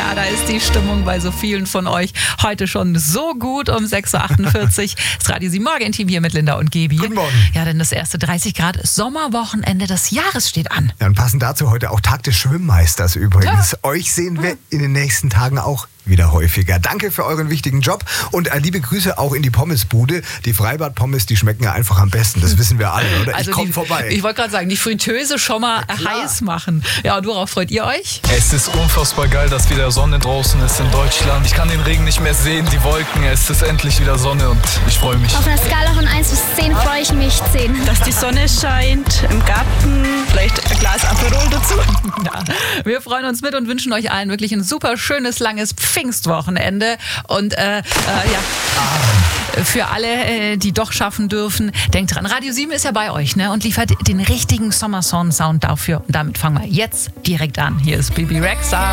Ja, da ist die Stimmung bei so vielen von euch heute schon so gut um 6.48 Uhr. Das Radio 7 Morgen-Team hier mit Linda und Gebi. Guten Morgen. Ja, denn das erste 30 Grad Sommerwochenende des Jahres steht an. Ja, und passend dazu heute auch Tag des Schwimmmeisters übrigens. Ja. Euch sehen wir in den nächsten Tagen auch wieder häufiger. Danke für euren wichtigen Job und liebe Grüße auch in die Pommesbude. Die Freibad-Pommes, die schmecken ja einfach am besten. Das wissen wir alle, oder? Also ich komme vorbei. Ich wollte gerade sagen, die Fritteuse schon mal heiß machen. Ja, und worauf freut ihr euch? Es ist unfassbar geil, dass wieder Sonne draußen ist in Deutschland. Ich kann den Regen nicht mehr sehen, die Wolken. Es ist endlich wieder Sonne und ich freue mich. Auf einer Skala von 1 bis 10 freue ich mich 10. Dass die Sonne scheint im Garten, vielleicht ein Glas Aperol dazu. Ja, wir freuen uns mit und wünschen euch allen wirklich ein super schönes, langes Pfingstwochenende. Und für alle, die doch schaffen dürfen, denkt dran, Radio 7 ist ja bei euch, ne, und liefert den richtigen Sommersong-Sound dafür. Und damit fangen wir jetzt direkt an. Hier ist Bibi Rexha.